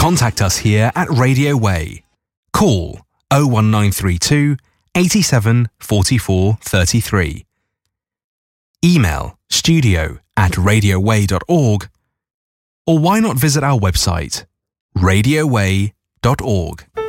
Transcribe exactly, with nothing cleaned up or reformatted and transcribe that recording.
Contact us here at Radio Way. Call oh one nine three two, eighty-seven, forty-four, thirty-three. Email studio at radioway dot org, or why not visit our website, radio way dot org.